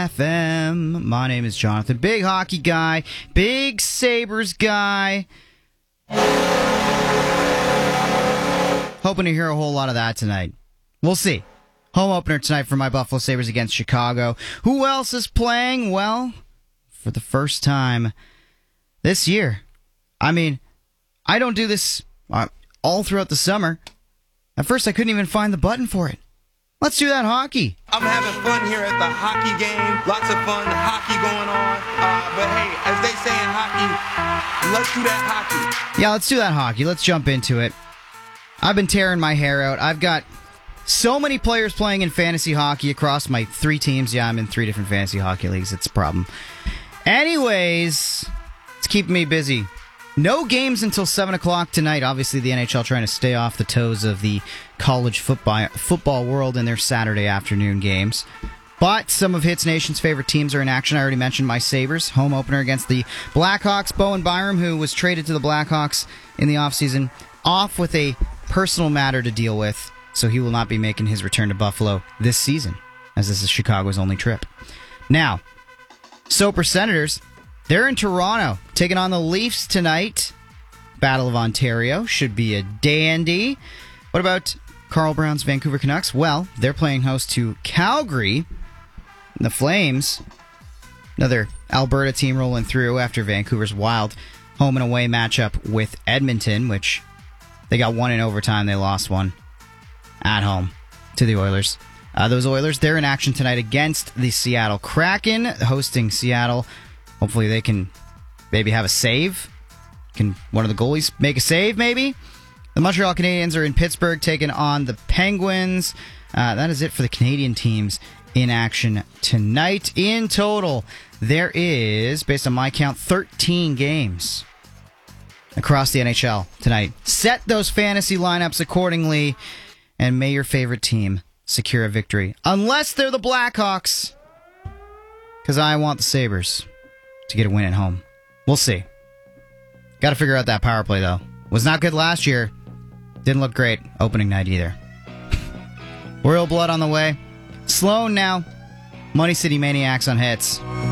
FM. My name is Jonathan. Big hockey guy. Big Sabres guy. Hoping to hear a whole lot of that tonight. We'll see. Home opener tonight for my Buffalo Sabres against Chicago. Who else is playing? Well, for the first time this year. I mean, I don't do this all throughout the summer. At first, I couldn't even find the button for it. Let's do that hockey. I'm having fun here at the hockey game. Lots of fun hockey going on. But hey, as they say in hockey, let's do that hockey. Yeah, let's do that hockey. Let's jump into it. I've been tearing my hair out. I've got so many players playing in fantasy hockey across my 3 teams. Yeah, I'm in 3 different fantasy hockey leagues. It's a problem. Anyways, it's keeping me busy. No games until 7 o'clock tonight. Obviously, the NHL trying to stay off the toes of the college football world in their Saturday afternoon games. But some of Hits Nation's favorite teams are in action. I already mentioned my Sabres. Home opener against the Blackhawks. Bowen Byram, who was traded to the Blackhawks in the offseason, off with a personal matter to deal with, so he will not be making his return to Buffalo this season, as this is Chicago's only trip. Now, Soper Senators, they're in Toronto, taking on the Leafs tonight. Battle of Ontario should be a dandy. What about Carl Brown's Vancouver Canucks? Well, they're playing host to Calgary. The Flames, another Alberta team rolling through after Vancouver's wild home and away matchup with Edmonton, which they got one in overtime. They lost one at home to the Oilers. Those Oilers, they're in action tonight against the Seattle Kraken, hosting Seattle. Hopefully they can maybe have a save. Can one of the goalies make a save, maybe? The Montreal Canadiens are in Pittsburgh taking on the Penguins. That is it for the Canadian teams in action tonight. In total, there is, based on my count, 13 games across the NHL tonight. Set those fantasy lineups accordingly, and may your favorite team secure a victory. Unless they're the Blackhawks, because I want the Sabres to get a win at home. We'll see. Got to figure out that power play, though. Was not good last year. Didn't look great opening night either. Royal Blood on the way. Sloan now. Money City Maniacs on Hits.